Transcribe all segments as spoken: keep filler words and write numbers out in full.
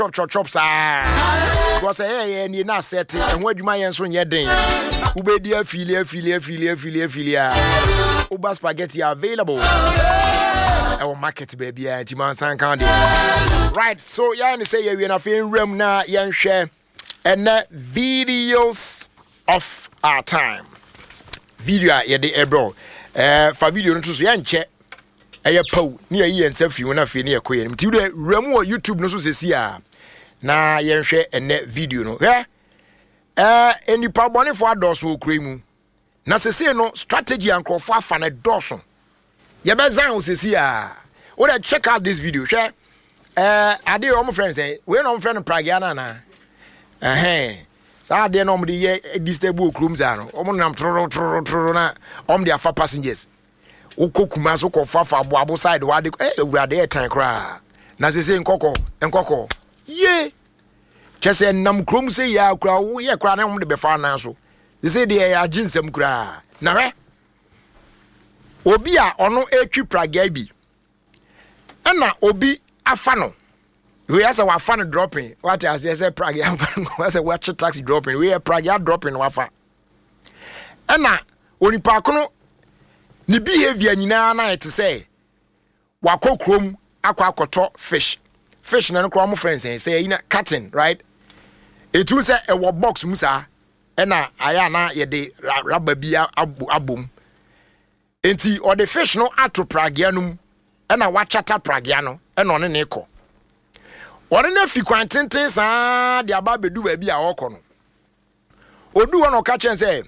chop chop chop sa because eh ni na set and what you my so nye den ubedi afili afili afili afili afili a uba spaghetti available our market baby anti man san kan dey right so ya ni say we na fe nram na yen hwe and videos of our time video ye de ebro eh fa video no so yen che eye paw ni ayi yen safi wona fe ne ekoye nim ti do ram wo YouTube no so sesi a na yen hwe ene video no eh eh eni pa bone fo ados wo kura mu na sesi no strategy ankrofo afa na doso ye be zan wo sesi a wo dey check out this video hwe eh ade o mo friends eh we no mo friend Pragiana na eh sa ade no mo de ye disturb okrum za no o mo nam tro tro tro na o mo de afa passengers ukokuma so ko fafa abo abo side wa de eh ewurade e tan kra na sese nkoko nkoko ye chese nam krom se ya kra wo ye kra na mo de be fa na so sese de ya ginsem kra na we obi a ono etwi Pragia bi na obi afa no we asa wa fa no dropping what as say Pragia we say watch taxi dropping we Pragia dropping wafa na onipa kono ni behavior nyina na it say wakokrom akwa akoto fish fish na no kro mo friends say ina cutting right it will say e wo box musa e na aya na ye de rubber bia abom enti o the fish no ato Pragia num e na wachata Pragia no e no ne ne ko o ne fi kwantenten saa de aba bedu ba bia wo ko no odu no ka chen say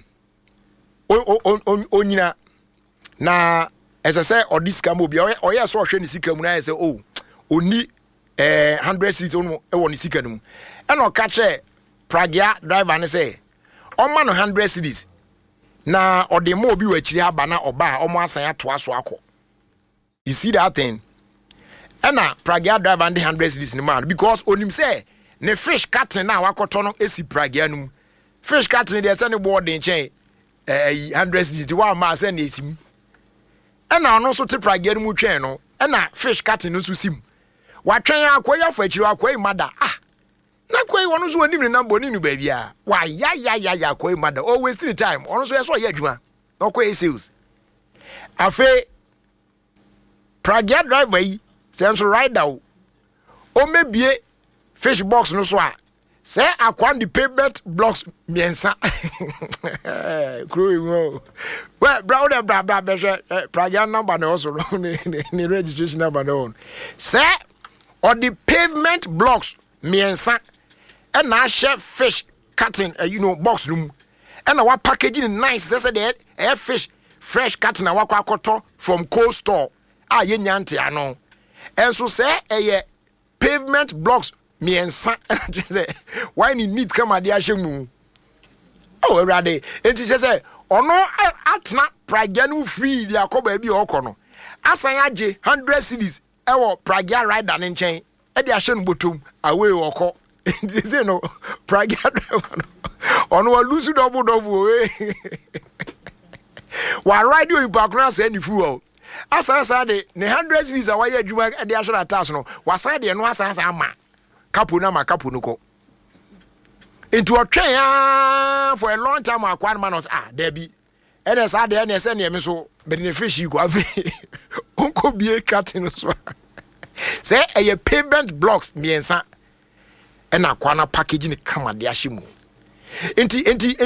onyina na as I say or this camo be or yes so hwe ni sika mu na say oh oni eh one hundred cedis onu e woni sika nu e no ka che Pragia driver ne say o ma no one hundred cedis na o de mo obi wa chiri aba na oba o mo asan ato aso akọ you see that thing and na Pragia driver and one hundred cedis ni man because onim say ne fish cutting na wakoto no esi Pragia nu fish cutting dey say ne board den chen eh one hundred cedis wa ma say na esim ena ono so te Pragia mu twen no ena fish cutting no so sim wa twen akoya fa chiri akoyi mada ah na koyi wono so onim ne number ni nu ba bia wa ya ya ya ya akoyi mada always three time ono so yeso ya adwuma akoyi sales afi Pragia driver yi sense rider o mebie fish box no so a say akwan the payment blocks miensa growing well well brother bra bra be Pragia number no so ni registration number no say or the pavement blocks miensa and na share fish cutting uh, you know box room and our packaging nice say that air fish fresh cutting na wakwakoto from cold store ah ye nyante ano and so say eh pavement blocks miensa say why ni need come ade ahemu oh everybody enti say ono atna Pragia no free dia akoba bi okono asan age one hundred cedis ewo Pragia rider ne nchen e de ahye no botom away woko enti say no Pragia driver ono wa lose double double we wa ride you bakuna say ni fu asan asan de ne one hundred cedis awaya adwuma e de ahye atas no wasan de no asan asan ama kapu na ma kapu no ko into a train for a long time akwan manos ah there be and as I there say na me so me the fish go afi onko bie cutting so say a pavement blocks miensa and akwana packaging kama de ahye mu enti enti